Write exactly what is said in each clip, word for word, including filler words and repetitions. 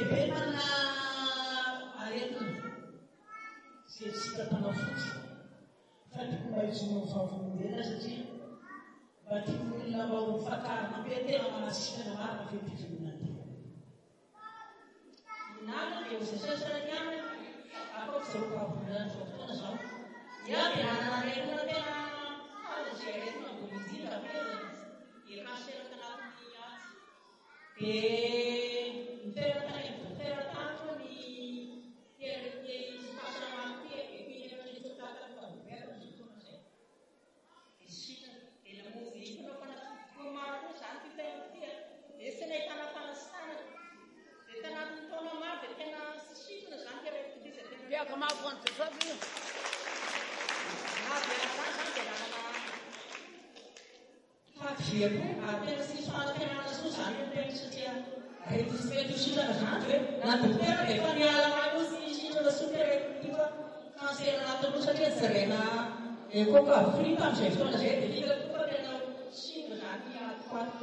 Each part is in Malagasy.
penana aretina izay tsika tanao fotsy fa tiako mba hizono fahavonondena satria mba tiako olona mba ho fakarina be tena manasikana marina fetifizonina tena inana dia hosesesarany aminy akao tsy zarokahavononana zao fotoana zao ia dia nanaretina tena fala zay aretina mbo mijinga mena ekaseraka anatiny aty dia miteraka ny miteraka ny terake fahasalamana Ja, kom maar van te zeggen. Fafiako apenas tsy fahatenana sozany tena satria rehefa tsy mety ho sitrana zany hoe na dokotera dia efa niala ao sy sitrana soterefa kansera anatiny satria jerena ekoka fri tamin'izay fotoana zay dia hita koa tena singa zany atoko ato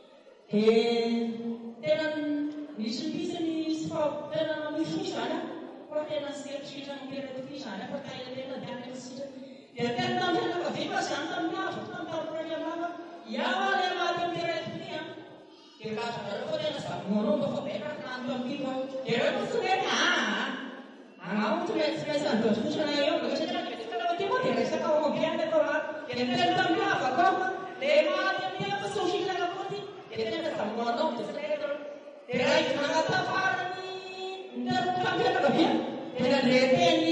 dia tena misy misy sy fa tena mifoy zany fa tena tsy eritrisitra miterety zany fa taina tena diana sitra dia tena tamin'ny fianakaviana zany tamin'ny avy tamin'ny tamin'iraiamama iaho ale maty miterety dia kazanareo fa tena zamonao mba fa betraka nandro amiko dia reo tsy hoe ah anao tsy mety tsy maintsy andososana eo mboka satria tena ty moa dia resaka ao ambiany atao raha dia tena tamin'ny havako aho dia maty amina fa tsy ho hihinana koa ty dia tena zamonao dia tsy rehetra dia raha izy manatafarany tamin'ny fianakaviana dia nandreteny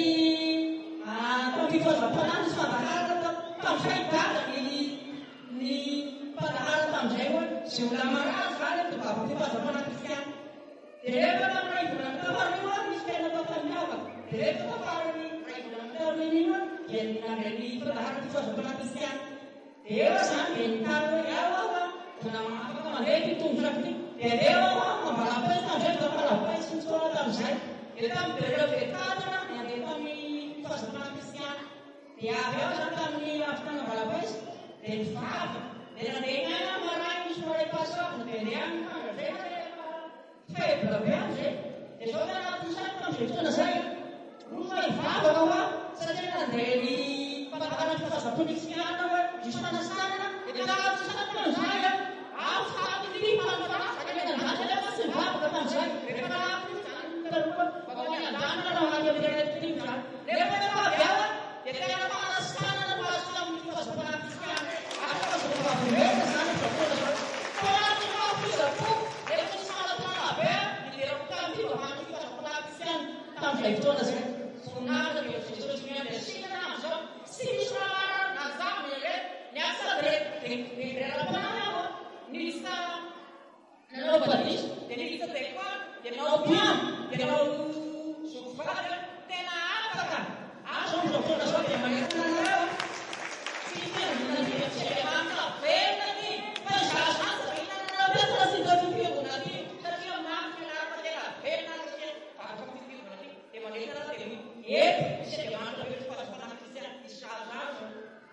tamin'ny fazam-panany sy fandaharana tamin'ny faidala ny ny fandaharana tamin'izay hoe zay olona marazy zany dia vavaka ty fazamana kristiana dia rehefa tamin'ny ray volana tafarany io a misy tena tamin'ny havaka dia rehefa tafarany ray volana tamin'ny io a dia nandray ny fandaharana ty fazamana kristiana dia eo zany dia nitany hoe iaho aho a vona afaka mandeha ty tongotrako ty dia eo aho a mambalapaizy tamin'izay mambalapaizy sy nitsoana tamin'izay dia tamin'ny berevetatra nandeha tamin'ny fazamana kristiana dia avy eo zany tamin'ny afitana mambalapaizy dia nivavy dia nandeha igny maray misy maray pasavina dia andeha any tanga zay rehefa faible be any zay dia zao tena anatin'ny sany tamin'izay fotoana zay roa hivavaka hoa satria nandeha ny fandaharana ty fazam-pony kristiana hoe misy fanasanana dia tahatsy satan'izay ao faty ty fanafasaka menandany rehefa tsy mivavaka tamin'izay rehefa nahaty taroa vakoanyandanana raha any amin'ny rehetim zany rehefa rehefa avy ao dia tena fanasanana no azo tamin'ny fazam-pona kristiana afaka zany fotoana zany fa anaty mahafizako rehefa tsy manatana be niderako tamin'ity vavany fazam-pona kristiana tamin'izay fotoana zay voninahitra dia jesosy miandry asinana am'izao tsy misy raha nazamy re ny asa dia rera-panany ao nisa nanao badisa dia nisa tekoa dia nanao piano dia nanao zokovavy tena afaka azo am'izao fotoana zao dia manetina nareo tsy tena dia tsy mamina venany fa zazasa inanana betana sy dafifiovana ty satria mafy naraka tena venana satria afaka fifiovana ty dia manetana dia eto sy dia manana be fazafana kristiana isazazo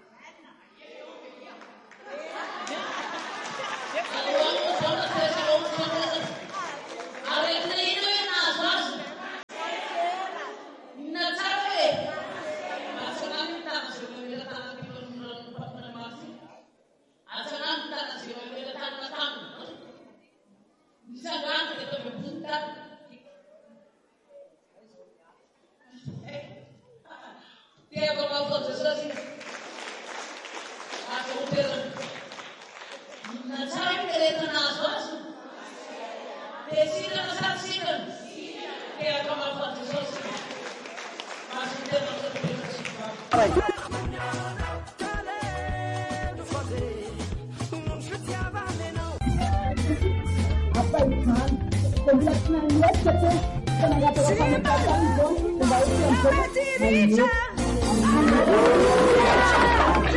aretina ino hoe nazo azy na tsara hoe atsanany mitana zay mamelatana typampana mafy atsanany mitana zay mamelatana tamina misangana dia tavebony tana tiako mahafoany jesosy aka hoterana na tsara miteretana azo azy dia sirana sady sirana tiako mahafoany jesosy masitena apa izany komplekna miesika te fanagnaovana fanapahana izao mba ho